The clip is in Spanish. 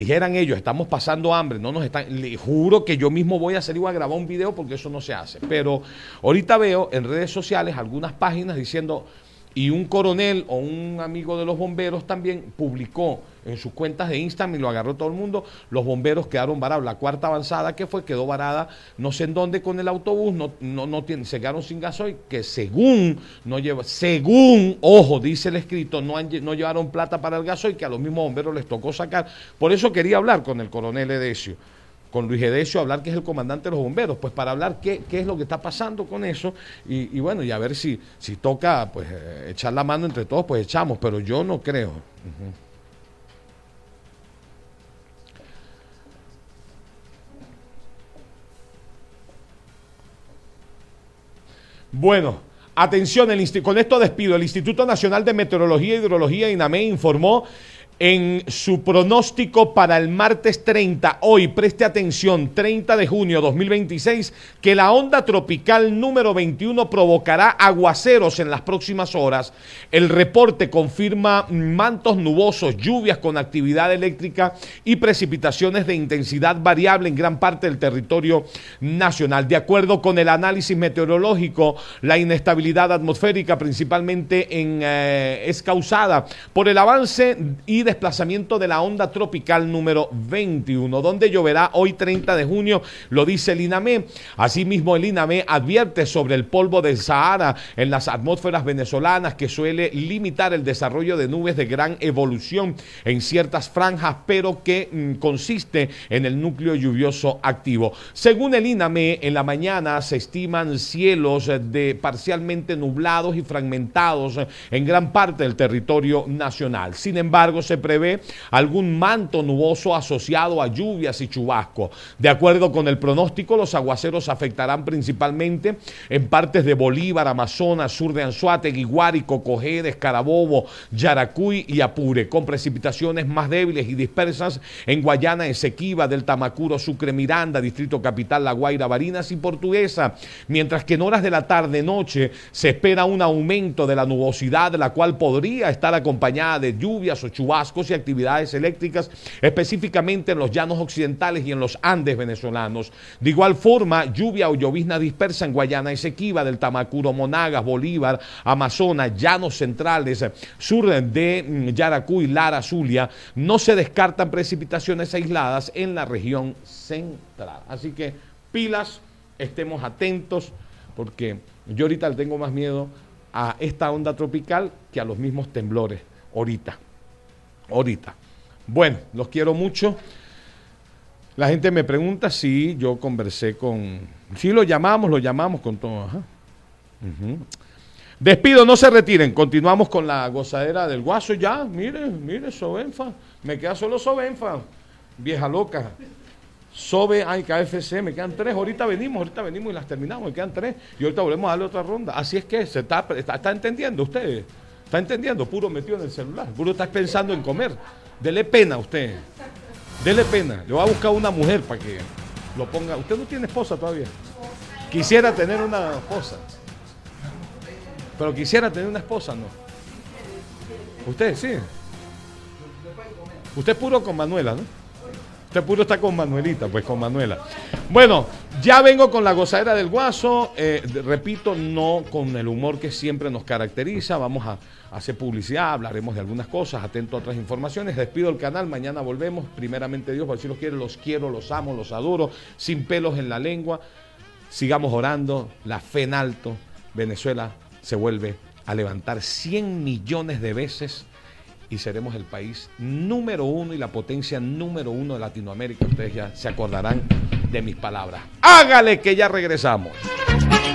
dijeran ellos, estamos pasando hambre, no nos están, les juro que yo mismo voy a salir a grabar un video porque eso no se hace. Pero ahorita veo en redes sociales algunas páginas diciendo, y un coronel o un amigo de los bomberos también publicó en sus cuentas de Instagram y lo agarró todo el mundo, los bomberos quedaron varados. La cuarta avanzada que fue quedó varada no sé en dónde con el autobús, se quedaron sin gasoil, que según no lleva, según, ojo, dice el escrito, no llevaron plata para el gasoil, que a los mismos bomberos les tocó sacar. Por eso quería hablar con el coronel Edesio, con Luis Edesio, hablar que es el comandante de los bomberos, pues para hablar qué es lo que está pasando con eso, y bueno, y a ver si toca pues echar la mano entre todos, pues echamos, pero yo no creo. Bueno, atención, con esto despido. El Instituto Nacional de Meteorología e Hidrología, INAME, informó en su pronóstico para el martes 30, hoy, preste atención, 30 de junio 2026, que la onda tropical número 21 provocará aguaceros en las próximas horas. El reporte confirma mantos nubosos, lluvias con actividad eléctrica y precipitaciones de intensidad variable en gran parte del territorio nacional. De acuerdo con el análisis meteorológico, la inestabilidad atmosférica principalmente es causada por el avance y desplazamiento de la onda tropical número 21, donde lloverá hoy 30 de junio, lo dice el INAME. Asimismo, el INAME advierte sobre el polvo del Sahara en las atmósferas venezolanas, que suele limitar el desarrollo de nubes de gran evolución en ciertas franjas, pero que consiste en el núcleo lluvioso activo. Según el INAME, en la mañana se estiman cielos parcialmente nublados y fragmentados en gran parte del territorio nacional. Sin embargo, se prevé algún manto nuboso asociado a lluvias y chubascos. De acuerdo con el pronóstico, los aguaceros afectarán principalmente en partes de Bolívar, Amazonas, sur de Anzoátegui, Guárico, Cojedes, Carabobo, Yaracuy y Apure, con precipitaciones más débiles y dispersas en Guayana Esequiba, del Tamacuro, Sucre, Miranda, Distrito Capital, La Guaira, Barinas y Portuguesa, mientras que en horas de la tarde-noche se espera un aumento de la nubosidad, la cual podría estar acompañada de lluvias o chubascos y actividades eléctricas, específicamente en los llanos occidentales y en los Andes venezolanos. De igual forma, lluvia o llovizna dispersa en Guayana Esequiba, del Tamacuro, Monagas, Bolívar, Amazonas, llanos centrales, sur de Yaracuy, Lara, Zulia. No se descartan precipitaciones aisladas en la región central. Así que pilas, estemos atentos, porque yo ahorita le tengo más miedo a esta onda tropical que a los mismos temblores ahorita. Bueno, los quiero mucho. La gente me pregunta si yo conversé con... Sí, lo llamamos con todo. Ajá. Despido, no se retiren. Continuamos con la gozadera del Guaso ya. Mire, Sobenfa. Me queda solo Sobenfa. Vieja loca. Sobe, KFC, me quedan 3. Ahorita venimos y las terminamos. Me quedan 3. Y ahorita volvemos a darle otra ronda. Así es que está entendiendo usted. ¿Está entendiendo? Puro metido en el celular. Puro está pensando en comer. Dele pena a usted. Dele pena. Le voy a buscar una mujer para que lo ponga. Usted no tiene esposa todavía. Quisiera tener una esposa. Pero quisiera tener una esposa, ¿no? Usted, sí. Usted es puro con Manuela, ¿no? Usted puro está con Manuelita, pues con Manuela. Bueno, ya vengo con la gozadera del Guaso. Repito, no con el humor que siempre nos caracteriza. Vamos a hacer publicidad, hablaremos de algunas cosas, atento a otras informaciones. Despido el canal, mañana volvemos. Primeramente Dios, por si los quiero, los amo, los adoro, sin pelos en la lengua. Sigamos orando, la fe en alto. Venezuela se vuelve a levantar 100 millones de veces y seremos el país número 1 y la potencia número 1 de Latinoamérica. Ustedes ya se acordarán de mis palabras. Hágale, que ya regresamos.